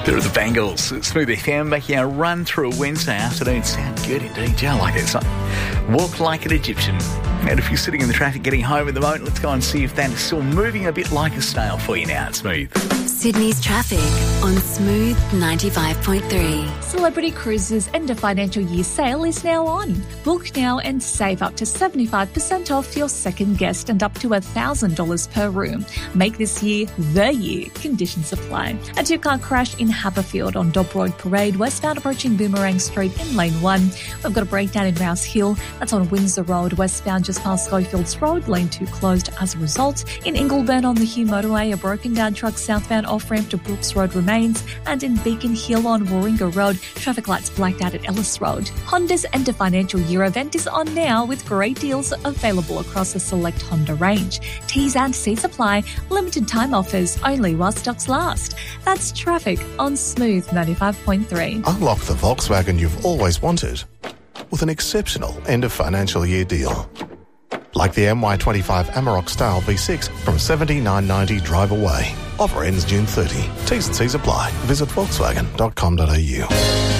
There are the Bangles. Smooth FM making our run through a Wednesday afternoon. Sound good indeed. Yeah, I like it. It's like walk like an Egyptian. And if you're sitting in the traffic getting home at the moment, let's go and see if that is still moving a bit like a snail for you now. It's Smooth. Sydney's traffic on Smooth 95.3. Celebrity Cruises end of financial year sale is now on. Book now and save up to 75% off your second guest and up to $1,000 per room. Make this year the year. Conditions apply. A two-car crash in Haberfield on Dobb Road Parade, westbound approaching Boomerang Street in Lane 1. We've got a breakdown in Rouse Hill. That's on Windsor Road, westbound just past Schofields Road. Lane 2 closed as a result. In Ingleburn on the Hugh Motorway, a broken down truck southbound off-ramp to Brooks Road remains. And in Beacon Hill on Warringah Road, traffic lights blacked out at Ellis Road. Honda's end of financial year event is on now with great deals available across a select Honda range. T's and C's apply. Limited time offers only while stocks last. That's traffic on Smooth 95.3. Unlock the Volkswagen you've always wanted with an exceptional end of financial year deal. Like the MY25 Amarok Style V6 from $79.90 drive away. Offer ends June 30. T's and C's apply. Visit Volkswagen.com.au.